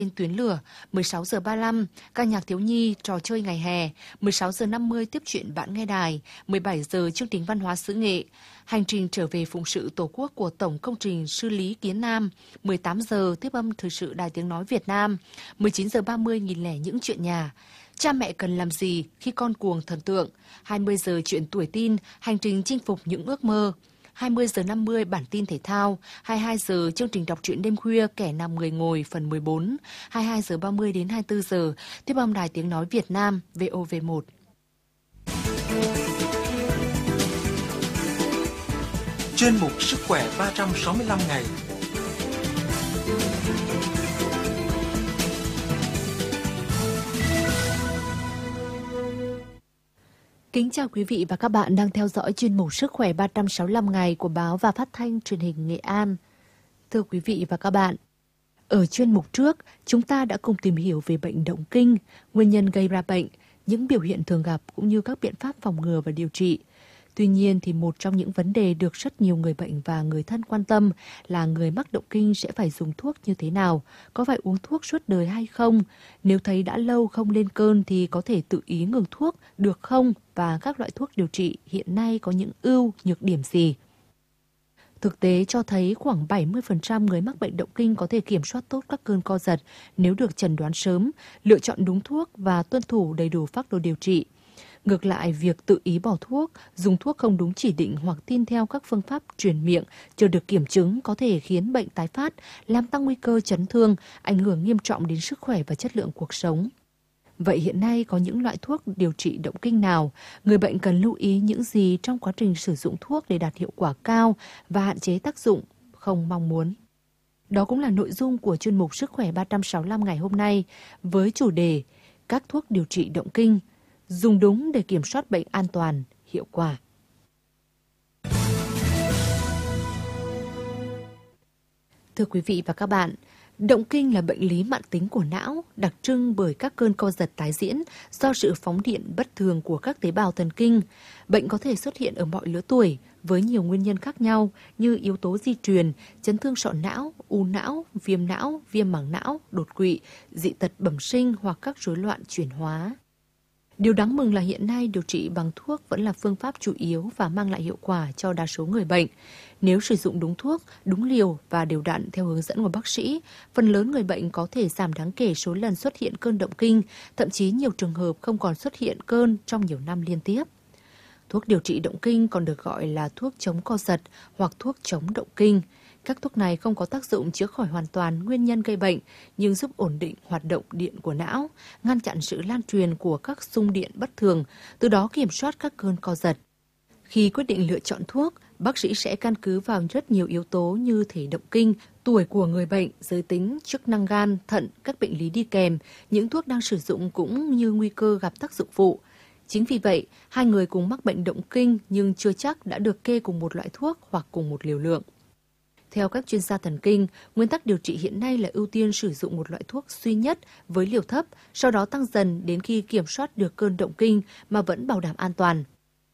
trên tuyến lửa, 16 giờ 35, ca nhạc thiếu nhi, trò chơi ngày hè, 16 giờ 50 tiếp chuyện bạn nghe đài, 17 giờ chương trình văn hóa xứ nghệ, hành trình trở về phụng sự Tổ quốc của Tổng công trình Sư lý Kiến Nam, 18 giờ tiếp âm thời sự Đài Tiếng nói Việt Nam, 19 giờ 30 nghìn lẻ những chuyện nhà. Cha mẹ cần làm gì khi con cuồng thần tượng, 20 giờ chuyện tuổi tin, hành trình chinh phục những ước mơ. 20 giờ 50 bản tin thể thao, 22 giờ chương trình đọc truyện đêm khuya kẻ nằm người ngồi phần 14, 22 giờ 30 đến 24 giờ tiếp âm Đài Tiếng nói Việt Nam VOV1. Chuyên mục Sức khỏe 365 ngày. Kính chào quý vị và các bạn đang theo dõi chuyên mục Sức khỏe 365 ngày của báo và phát thanh truyền hình Nghệ An. Thưa quý vị và các bạn, ở chuyên mục trước, chúng ta đã cùng tìm hiểu về bệnh động kinh, nguyên nhân gây ra bệnh, những biểu hiện thường gặp cũng như các biện pháp phòng ngừa và điều trị. Tuy nhiên thì một trong những vấn đề được rất nhiều người bệnh và người thân quan tâm là người mắc động kinh sẽ phải dùng thuốc như thế nào, có phải uống thuốc suốt đời hay không, nếu thấy đã lâu không lên cơn thì có thể tự ý ngừng thuốc được không, và các loại thuốc điều trị hiện nay có những ưu, nhược điểm gì. Thực tế cho thấy khoảng 70% người mắc bệnh động kinh có thể kiểm soát tốt các cơn co giật nếu được chẩn đoán sớm, lựa chọn đúng thuốc và tuân thủ đầy đủ phác đồ điều trị. Ngược lại, việc tự ý bỏ thuốc, dùng thuốc không đúng chỉ định hoặc tin theo các phương pháp truyền miệng chưa được kiểm chứng có thể khiến bệnh tái phát, làm tăng nguy cơ chấn thương, ảnh hưởng nghiêm trọng đến sức khỏe và chất lượng cuộc sống. Vậy hiện nay có những loại thuốc điều trị động kinh nào? Người bệnh cần lưu ý những gì trong quá trình sử dụng thuốc để đạt hiệu quả cao và hạn chế tác dụng không mong muốn? Đó cũng là nội dung của chuyên mục Sức khỏe 365 ngày hôm nay với chủ đề các thuốc điều trị động kinh, dùng đúng để kiểm soát bệnh an toàn, hiệu quả. Thưa quý vị và các bạn, động kinh là bệnh lý mãn tính của não, đặc trưng bởi các cơn co giật tái diễn do sự phóng điện bất thường của các tế bào thần kinh. Bệnh có thể xuất hiện ở mọi lứa tuổi với nhiều nguyên nhân khác nhau như yếu tố di truyền, chấn thương sọ não, u não, viêm màng não, đột quỵ, dị tật bẩm sinh hoặc các rối loạn chuyển hóa. Điều đáng mừng là hiện nay điều trị bằng thuốc vẫn là phương pháp chủ yếu và mang lại hiệu quả cho đa số người bệnh. Nếu sử dụng đúng thuốc, đúng liều và đều đặn theo hướng dẫn của bác sĩ, phần lớn người bệnh có thể giảm đáng kể số lần xuất hiện cơn động kinh, thậm chí nhiều trường hợp không còn xuất hiện cơn trong nhiều năm liên tiếp. Thuốc điều trị động kinh còn được gọi là thuốc chống co giật hoặc thuốc chống động kinh. Các thuốc này không có tác dụng chữa khỏi hoàn toàn nguyên nhân gây bệnh, nhưng giúp ổn định hoạt động điện của não, ngăn chặn sự lan truyền của các xung điện bất thường, từ đó kiểm soát các cơn co giật. Khi quyết định lựa chọn thuốc, bác sĩ sẽ căn cứ vào rất nhiều yếu tố như thể động kinh, tuổi của người bệnh, giới tính, chức năng gan, thận, các bệnh lý đi kèm, những thuốc đang sử dụng cũng như nguy cơ gặp tác dụng phụ. Chính vì vậy, hai người cùng mắc bệnh động kinh nhưng chưa chắc đã được kê cùng một loại thuốc hoặc cùng một liều lượng. Theo các chuyên gia thần kinh, nguyên tắc điều trị hiện nay là ưu tiên sử dụng một loại thuốc duy nhất với liều thấp, sau đó tăng dần đến khi kiểm soát được cơn động kinh mà vẫn bảo đảm an toàn.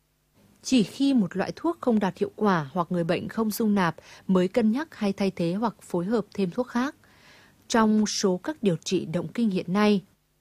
Chỉ khi một loại thuốc không đạt hiệu quả hoặc người bệnh không dung nạp mới cân nhắc hay thay thế hoặc phối hợp thêm thuốc khác. Trong số các điều trị động kinh hiện nay,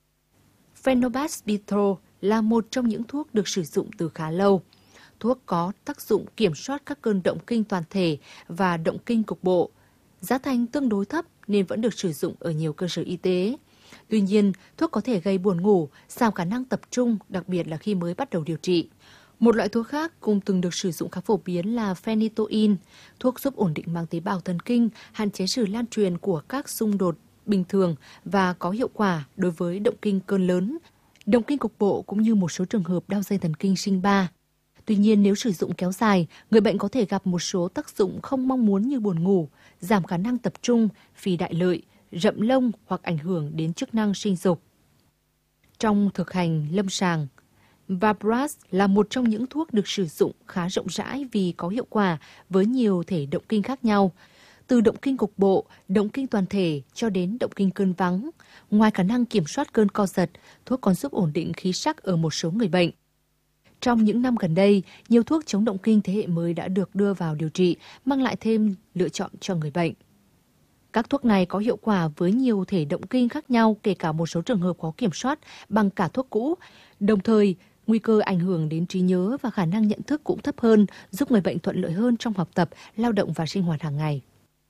phenobarbital là một trong những thuốc được sử dụng từ khá lâu. Thuốc có tác dụng kiểm soát các cơn động kinh toàn thể và động kinh cục bộ. Giá thành tương đối thấp nên vẫn được sử dụng ở nhiều cơ sở y tế. Tuy nhiên, thuốc có thể gây buồn ngủ, giảm khả năng tập trung, đặc biệt là khi mới bắt đầu điều trị. Một loại thuốc khác cũng từng được sử dụng khá phổ biến là phenytoin, thuốc giúp ổn định màng tế bào thần kinh, hạn chế sự lan truyền của các xung đột bình thường và có hiệu quả đối với động kinh cơn lớn, động kinh cục bộ cũng như một số trường hợp đau dây thần kinh sinh ba. Tuy nhiên, nếu sử dụng kéo dài, người bệnh có thể gặp một số tác dụng không mong muốn như buồn ngủ, giảm khả năng tập trung, phì đại lợi, rậm lông hoặc ảnh hưởng đến chức năng sinh dục. Trong thực hành lâm sàng, Valproate là một trong những thuốc được sử dụng khá rộng rãi vì có hiệu quả với nhiều thể động kinh khác nhau, từ động kinh cục bộ, động kinh toàn thể cho đến động kinh cơn vắng. Ngoài khả năng kiểm soát cơn co giật, thuốc còn giúp ổn định khí sắc ở một số người bệnh. Trong những năm gần đây, nhiều thuốc chống động kinh thế hệ mới đã được đưa vào điều trị, mang lại thêm lựa chọn cho người bệnh. Các thuốc này có hiệu quả với nhiều thể động kinh khác nhau, kể cả một số trường hợp có kiểm soát bằng cả thuốc cũ. Đồng thời, nguy cơ ảnh hưởng đến trí nhớ và khả năng nhận thức cũng thấp hơn, giúp người bệnh thuận lợi hơn trong học tập, lao động và sinh hoạt hàng ngày.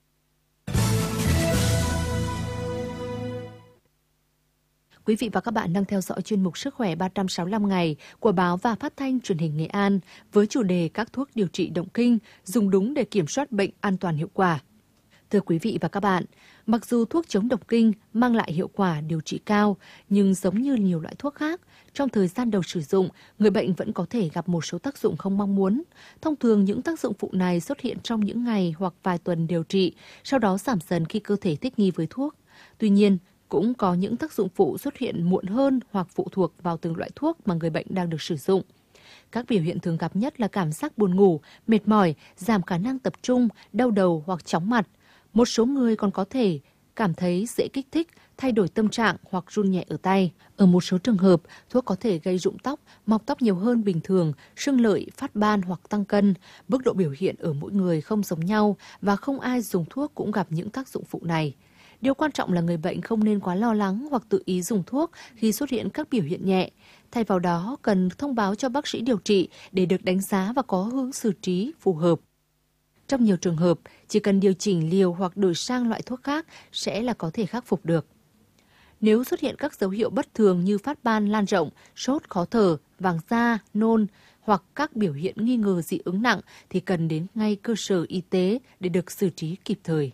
Quý vị và các bạn đang theo dõi chuyên mục Sức khỏe 365 ngày của báo và phát thanh truyền hình Nghệ An với chủ đề các thuốc điều trị động kinh dùng đúng để kiểm soát bệnh an toàn hiệu quả. Thưa quý vị và các bạn, mặc dù thuốc chống động kinh mang lại hiệu quả điều trị cao, nhưng giống như nhiều loại thuốc khác, trong thời gian đầu sử dụng, người bệnh vẫn có thể gặp một số tác dụng không mong muốn. Thông thường những tác dụng phụ này xuất hiện trong những ngày hoặc vài tuần điều trị, sau đó giảm dần khi cơ thể thích nghi với thuốc. Tuy nhiên, cũng có những tác dụng phụ xuất hiện muộn hơn hoặc phụ thuộc vào từng loại thuốc mà người bệnh đang được sử dụng. Các biểu hiện thường gặp nhất là cảm giác buồn ngủ, mệt mỏi, giảm khả năng tập trung, đau đầu hoặc chóng mặt. Một số người còn có thể cảm thấy dễ kích thích, thay đổi tâm trạng hoặc run nhẹ ở tay. Ở một số trường hợp, thuốc có thể gây rụng tóc, mọc tóc nhiều hơn bình thường, sưng lợi, phát ban hoặc tăng cân. Mức độ biểu hiện ở mỗi người không giống nhau và không ai dùng thuốc cũng gặp những tác dụng phụ này. Điều quan trọng là người bệnh không nên quá lo lắng hoặc tự ý dùng thuốc khi xuất hiện các biểu hiện nhẹ. Thay vào đó, cần thông báo cho bác sĩ điều trị để được đánh giá và có hướng xử trí phù hợp. Trong nhiều trường hợp, chỉ cần điều chỉnh liều hoặc đổi sang loại thuốc khác sẽ là có thể khắc phục được. Nếu xuất hiện các dấu hiệu bất thường như phát ban lan rộng, sốt, khó thở, vàng da, nôn hoặc các biểu hiện nghi ngờ dị ứng nặng thì cần đến ngay cơ sở y tế để được xử trí kịp thời.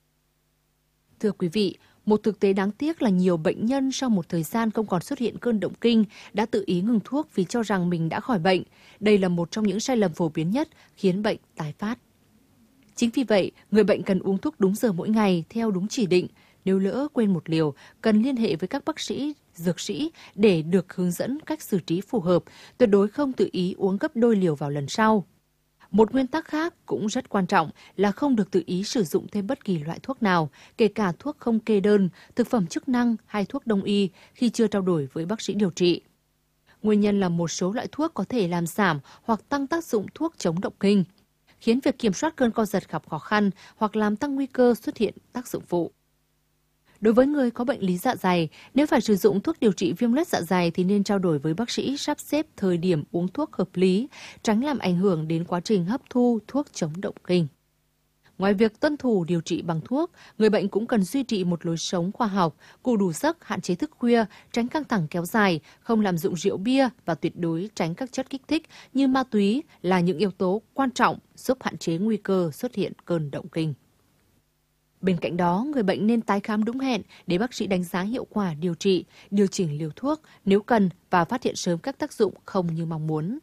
Thưa quý vị, một thực tế đáng tiếc là nhiều bệnh nhân sau một thời gian không còn xuất hiện cơn động kinh đã tự ý ngừng thuốc vì cho rằng mình đã khỏi bệnh. Đây là một trong những sai lầm phổ biến nhất khiến bệnh tái phát. Chính vì vậy, người bệnh cần uống thuốc đúng giờ mỗi ngày theo đúng chỉ định. Nếu lỡ quên một liều, cần liên hệ với các bác sĩ, dược sĩ để được hướng dẫn cách xử trí phù hợp, tuyệt đối không tự ý uống gấp đôi liều vào lần sau. Một nguyên tắc khác cũng rất quan trọng là không được tự ý sử dụng thêm bất kỳ loại thuốc nào, kể cả thuốc không kê đơn, thực phẩm chức năng hay thuốc đông y khi chưa trao đổi với bác sĩ điều trị. Nguyên nhân là một số loại thuốc có thể làm giảm hoặc tăng tác dụng thuốc chống động kinh, khiến việc kiểm soát cơn co giật gặp khó khăn hoặc làm tăng nguy cơ xuất hiện tác dụng phụ. Đối với người có bệnh lý dạ dày, nếu phải sử dụng thuốc điều trị viêm loét dạ dày thì nên trao đổi với bác sĩ sắp xếp thời điểm uống thuốc hợp lý, tránh làm ảnh hưởng đến quá trình hấp thu thuốc chống động kinh. Ngoài việc tuân thủ điều trị bằng thuốc, người bệnh cũng cần duy trì một lối sống khoa học, ngủ đủ giấc, hạn chế thức khuya, tránh căng thẳng kéo dài, không lạm dụng rượu bia và tuyệt đối tránh các chất kích thích như ma túy là những yếu tố quan trọng giúp hạn chế nguy cơ xuất hiện cơn động kinh. Bên cạnh đó, người bệnh nên tái khám đúng hẹn để bác sĩ đánh giá hiệu quả điều trị, điều chỉnh liều thuốc nếu cần và phát hiện sớm các tác dụng không như mong muốn.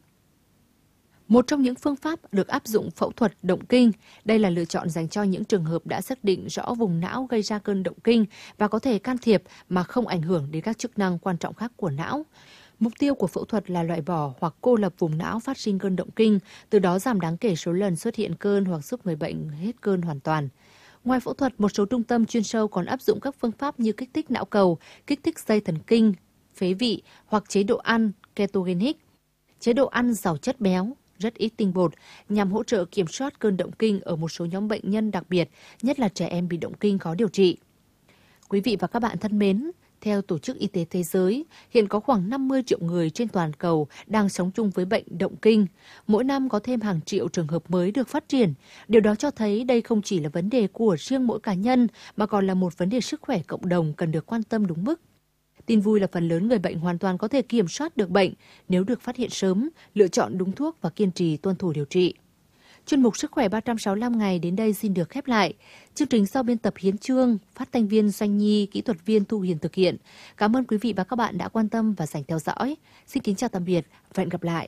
Một trong những phương pháp được áp dụng phẫu thuật động kinh, đây là lựa chọn dành cho những trường hợp đã xác định rõ vùng não gây ra cơn động kinh và có thể can thiệp mà không ảnh hưởng đến các chức năng quan trọng khác của não. Mục tiêu của phẫu thuật là loại bỏ hoặc cô lập vùng não phát sinh cơn động kinh, từ đó giảm đáng kể số lần xuất hiện cơn hoặc giúp người bệnh hết cơn hoàn toàn. Ngoài phẫu thuật, một số trung tâm chuyên sâu còn áp dụng các phương pháp như kích thích não cầu, kích thích dây thần kinh, phế vị hoặc chế độ ăn ketogenic, chế độ ăn giàu chất béo, rất ít tinh bột, nhằm hỗ trợ kiểm soát cơn động kinh ở một số nhóm bệnh nhân đặc biệt, nhất là trẻ em bị động kinh khó điều trị. Quý vị và các bạn thân mến, theo Tổ chức Y tế Thế giới, hiện có khoảng 50 triệu người trên toàn cầu đang sống chung với bệnh động kinh. Mỗi năm có thêm hàng triệu trường hợp mới được phát triển. Điều đó cho thấy đây không chỉ là vấn đề của riêng mỗi cá nhân, mà còn là một vấn đề sức khỏe cộng đồng cần được quan tâm đúng mức. Tin vui là phần lớn người bệnh hoàn toàn có thể kiểm soát được bệnh nếu được phát hiện sớm, lựa chọn đúng thuốc và kiên trì tuân thủ điều trị. Chuyên mục Sức khỏe 365 ngày đến đây xin được khép lại. Chương trình do biên tập Hiến Chương, phát thanh viên Doanh Nhi, kỹ thuật viên Thu Hiền thực hiện. Cảm ơn quý vị và các bạn đã quan tâm và dành theo dõi. Xin kính chào tạm biệt và hẹn gặp lại.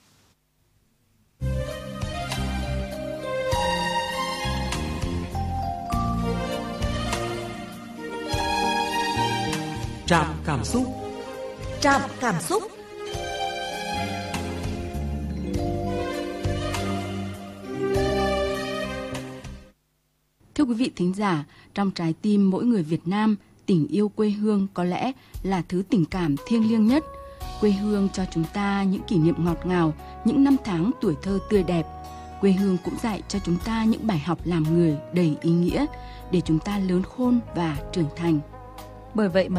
Trạm cảm xúc. Trạm cảm xúc. Thưa quý vị thính giả, trong trái tim mỗi người Việt Nam, tình yêu quê hương có lẽ là thứ tình cảm thiêng liêng nhất. Quê hương cho chúng ta những kỷ niệm ngọt ngào, những năm tháng tuổi thơ tươi đẹp. Quê hương cũng dạy cho chúng ta những bài học làm người đầy ý nghĩa để chúng ta lớn khôn và trưởng thành. Bởi vậy mà